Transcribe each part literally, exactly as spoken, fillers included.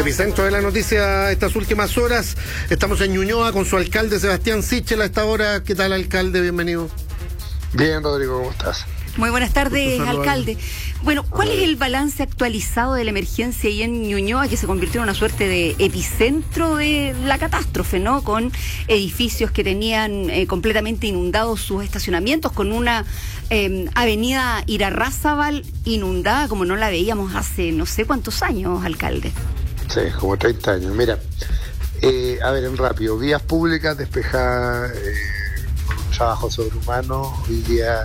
epicentro de la noticia estas últimas horas. Estamos en Ñuñoa con su alcalde Sebastián Sichel a esta hora. ¿Qué tal, alcalde? Bienvenido. Bien, Rodrigo, ¿cómo estás? Muy buenas tardes, alcalde. Bueno, ¿cuál es el balance actualizado de la emergencia ahí en Ñuñoa, que se convirtió en una suerte de epicentro de la catástrofe, ¿no? Con edificios que tenían eh, completamente inundados sus estacionamientos, con una eh, avenida Irarrázaval inundada como no la veíamos hace no sé cuántos años, alcalde. Sí, como treinta años. Mira, eh, a ver, en rápido, vías públicas despejadas, eh, con un trabajo sobrehumano. Hoy día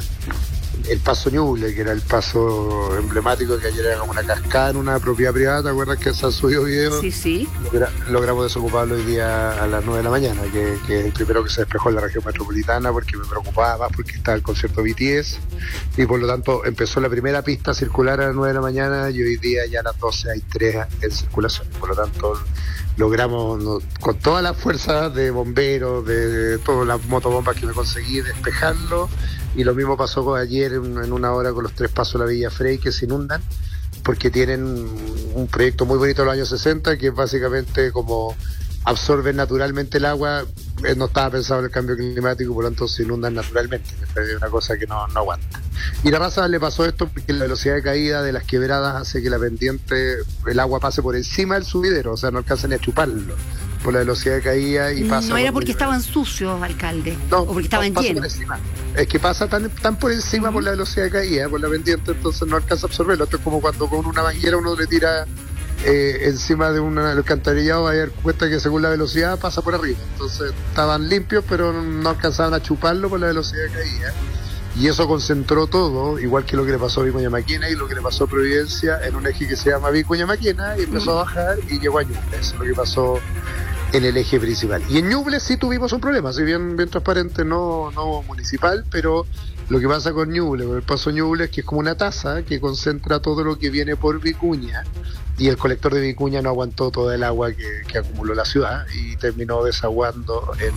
el paso Ñuble, que era el paso emblemático, que ayer era como una cascada en una propiedad privada, ¿te acuerdas que se han subido videos? Sí, sí. Logra, logramos desocuparlo hoy día a las nueve de la mañana, que, que es el primero que se despejó en la región metropolitana, porque me preocupaba más porque estaba el concierto B T S, y por lo tanto empezó la primera pista a circular a las nueve de la mañana, y hoy día ya a las doce hay tres en circulación. Por lo tanto, logramos, no, con todas las fuerzas de bomberos, de, de todas las motobombas que me conseguí, despejarlo. Y lo mismo pasó con ayer en, en una hora con los tres pasos de la Villa Frey, que se inundan porque tienen un proyecto muy bonito de los años sesenta, que es básicamente como absorben naturalmente el agua. Eh, no estaba pensado en el cambio climático, por lo tanto se inundan naturalmente. Es una cosa que no, no aguanta. Y a la raza le pasó esto porque la velocidad de caída de las quebradas hace que la pendiente, el agua pase por encima del subidero, o sea, no alcanzan ni a chuparlo por la velocidad de caída y pasa. No era porque estaban sucios, alcalde, no, o porque estaban no, llenos. Es que pasa tan, tan por encima uh-huh. por la velocidad de caída, por la pendiente, entonces no alcanza a absorberlo. Esto es como cuando con una manguera uno le tira eh, encima de un alcantarillado, va a dar cuenta que según la velocidad pasa por arriba. Entonces estaban limpios, pero no alcanzaban a chuparlo por la velocidad de caída. Y eso concentró todo, igual que lo que le pasó a Vicuña Maquena y lo que le pasó a Providencia, en un eje que se llama Vicuña Maquena, y empezó uh-huh. a bajar y llegó a Ñuble. Eso es lo que pasó en el eje principal. Y en Ñuble sí tuvimos un problema, si bien bien transparente, no, no municipal, pero lo que pasa con Ñuble, con el paso Ñuble, es que es como una taza que concentra todo lo que viene por Vicuña, y el colector de Vicuña no aguantó toda el agua que, que acumuló la ciudad y terminó desaguando en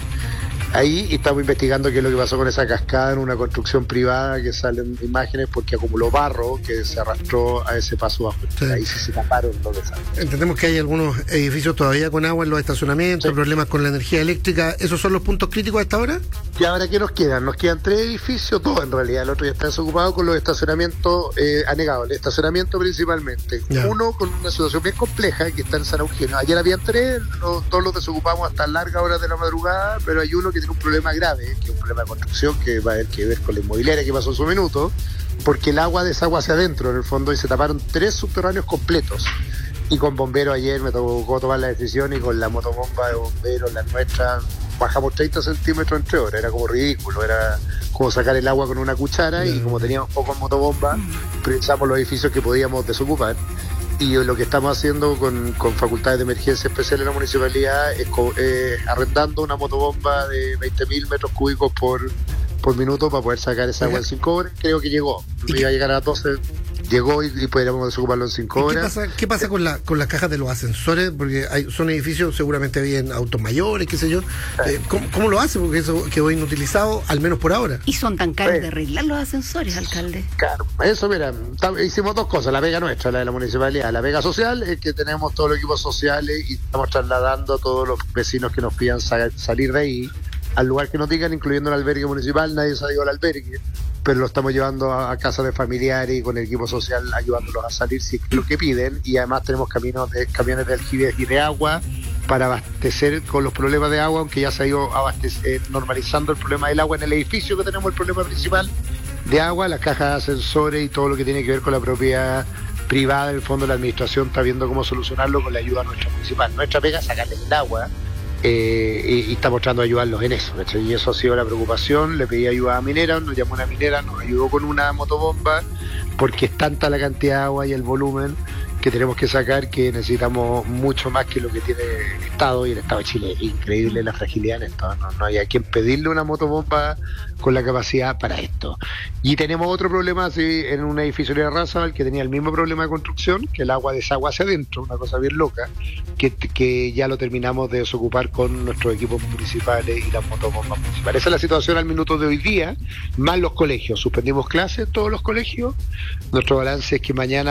ahí. Y estamos investigando qué es lo que pasó con esa cascada en una construcción privada, que salen imágenes porque acumuló barro que se arrastró a ese paso bajo. Sí. Ahí sí se taparon los desastres. Entendemos que hay algunos edificios todavía con agua en los estacionamientos, sí. problemas con la energía eléctrica. ¿Esos son los puntos críticos hasta ahora? Y ahora, ¿qué nos quedan? Nos quedan tres edificios, dos en realidad. El otro ya está desocupado, con los estacionamientos eh, anegados. El estacionamiento principalmente. Ya. Uno con una situación bien compleja, que está en San Eugenio. Ayer habían tres, los, todos los desocupamos hasta largas horas de la madrugada, pero hay uno que tiene un problema grave, que es un problema de construcción, que va a tener que ver con la inmobiliaria que pasó en su minuto, porque el agua desagua hacia adentro en el fondo y se taparon tres subterráneos completos. Y con bomberos ayer me tocó tomar la decisión, y con la motobomba de bomberos, la nuestra, bajamos treinta centímetros entre horas. Era como ridículo, era como sacar el agua con una cuchara, y como teníamos pocos motobombas, priorizamos los edificios que podíamos desocupar. Y lo que estamos haciendo con, con facultades de emergencia especial en la municipalidad es eh, arrendando una motobomba de veinte mil metros cúbicos por, por minuto para poder sacar esa agua en cinco horas. Creo que llegó. Iba a llegar a las doce, llegó y, y podríamos desocuparlo en cinco horas. ¿Qué pasa, qué pasa con, la, con las cajas de los ascensores? Porque hay, son edificios seguramente bien autos mayores, qué sé yo. Eh, ¿cómo, ¿Cómo lo hace? Porque eso quedó inutilizado, al menos por ahora. ¿Y son tan caros sí. de arreglar los ascensores, alcalde? Claro, eso mira, hicimos dos cosas. La pega nuestra, la de la municipalidad. La pega social es que tenemos todos los equipos sociales y estamos trasladando a todos los vecinos que nos pidan sa- salir de ahí al lugar que nos digan, incluyendo el albergue municipal. Nadie se ha ido al albergue, pero lo estamos llevando a, a casas de familiares y con el equipo social ayudándolos a salir si es lo que piden. Y además tenemos caminos de, camiones de aljibe y de agua para abastecer con los problemas de agua, aunque ya se ha ido abastecer, normalizando el problema del agua en el edificio, que tenemos el problema principal de agua, las cajas de ascensores y todo lo que tiene que ver con la propiedad privada. En el fondo la administración está viendo cómo solucionarlo con la ayuda nuestra municipal. Nuestra pega es sacarles el agua, eh, y, y estamos tratando de ayudarlos en eso, ¿cachai? Y eso ha sido la preocupación. Le pedí ayuda a minera, nos llamó una minera, nos ayudó con una motobomba, porque es tanta la cantidad de agua y el volumen que tenemos que sacar, que necesitamos mucho más que lo que tiene el Estado, y el Estado de Chile es increíble la fragilidad en esto, no, no hay a quien pedirle una motobomba con la capacidad para esto. Y tenemos otro problema así en un edificio de Irarrázaval, que tenía el mismo problema de construcción, que el agua desagua hacia adentro, una cosa bien loca, que, que ya lo terminamos de desocupar con nuestros equipos municipales y las motobombas municipales. Esa es la situación al minuto de hoy día, más los colegios. Suspendimos clases, todos los colegios. Nuestro balance es que mañana